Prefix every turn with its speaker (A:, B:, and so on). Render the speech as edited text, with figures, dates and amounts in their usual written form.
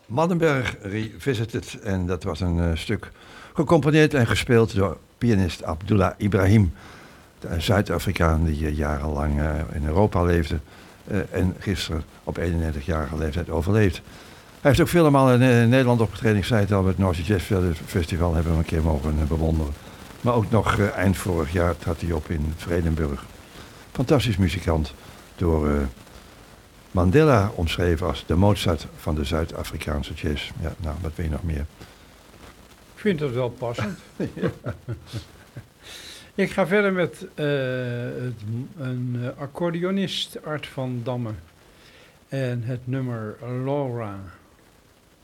A: Maddenberg Revisited. En dat was een stuk gecomponeerd en gespeeld door pianist Abdullah Ibrahim. De Zuid-Afrikaan die jarenlang in Europa leefde. En gisteren op 31-jarige leeftijd overleefd. Hij heeft ook vele malen in Nederland opgetreden. Ik zei het al, het Noordse Jazz Festival hebben we een keer mogen bewonderen. Maar ook nog eind vorig jaar trad hij op in Vredenburg. Fantastisch muzikant. Door Mandela omschreven als de Mozart van de Zuid-Afrikaanse jazz. Ja, nou, wat weet je nog meer?
B: Ik vind dat wel passend. Ja. Ik ga verder met een accordeonist, Art van Damme. En het nummer Laura.